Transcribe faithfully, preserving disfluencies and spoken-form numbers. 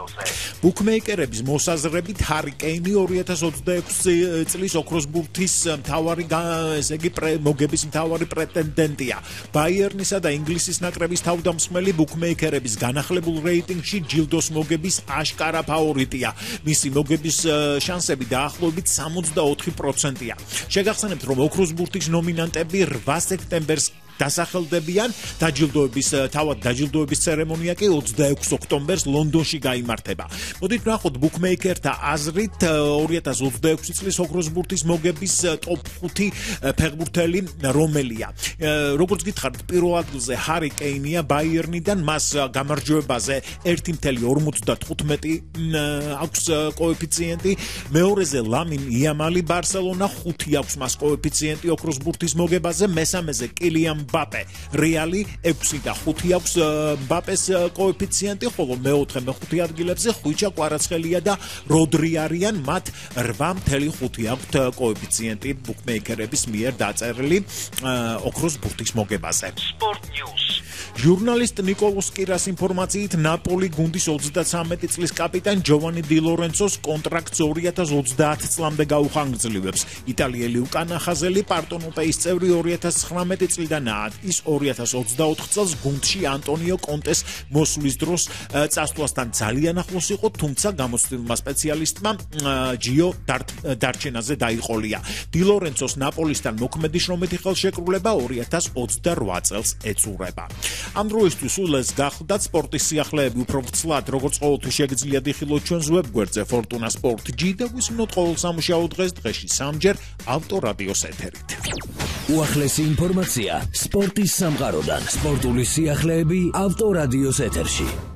ბუკმეიკერების მოსაზრებით ჰარი კეინი ორი ათას ოცდაექვსი წლის ოქროს ბურთის მთავარი ესე იგი მოგების მთავარი პრეტენდენტია. ბაიერნისა და ინგლისის ნაკრების თავდამსხმელი ბუკმეიკერების განახლებულ რეიტინგში ჯილდოს მოგების აშკარა ფავორიტია. მისი მოგების შანსები დაახლოებით სამოცდაოთხი პროცენტია. შეგახსენებთ, რომ ოქროს ბურთის ნომინანტები რვა სექტემბერს დასახელდებიან, დაჯილდოების თავად დაჯილდოების ცერემონია კი ოცდაექვსი ოქტომბერს ლონდონში გაიმართება. მოდით ვნახოთ ბუკმეიკერთა აზრით ორი ათას ოცდაექვსი წლის ოქროს ბურთის მოგების ტოპ ხუთი ფეხბურთელი რომელია. როგორც გითხარით, პირველ ადგილზე ჰარი კეინია ბაიერნიდან, მას გამარჯვებაზე ერთი ორმოცდათხუთი აქვს კოეფიციენტი, მეორეზე ლამინ იამალი ბარსელონა, ხუთი აქვს მას კოეფიციენტი ოქროს ბურთის მოგებაზე, მესამეზე კილიან მბაპე რეალი ექვსი და ხუთი აქვს მბაპეს კოეფიციენტი, ხოლო მეოთხე მეხუთე ადგილებზე ხვიჩა კვარაცხელია და როდრი არიან, მათ რვა ორმოცდაოთხი აქვთ კოეფიციენტი ბუკმეიკერების მიერ დაწერილი ოქროს ბურთის მოგებაზე. Sport News. ჟურნალისტ ნიკოლოს კირას ინფორმაციით, ნაპოლი გუნდის ოცდათვრამეტი წლის კაპიტან ჯოვანი დი ლორენცოს კონტრაქტს ორი ათას ოცდაათ წლამდე გაუხანგრძლივებს. იტალიელი უკანახაზელი პარტენოპეის წევრი ორი ათას ცხრამეტი წლიდან ის ორი ათას ოცდაოთხ წელს გუნდში ანტონიო კონტეს მოსვლის დროს წასვლასთან ძალიან ახლოს იყო, თუმცა გამოცდილმა სპეციალისტმა ჯიო დარჩენაზე დაიყოლია. დი ლორენცოს ნაპოლისთან მოქმედი შრომითი ხელშეკრულება ორი ათას ოცდარვა წელს ეწურება. ამ დროისთვის სულ ეს გახლდათ სპორტის სიახლეები უფრო ვრცლად, როგორც ყოველთვის შეგიძლიათ იხილოთ ჩვენს ვებგვერდზე Fortuna Sport G და გვისმინოთ ყოველ სამუშაო დღეს დღეში სამჯერ ავტორადიოს ეთერით. უახლესი ინფორმაცია სპორტის სამყაროდან, სპორტული სიახლეები ავტორადიოს ეთერში.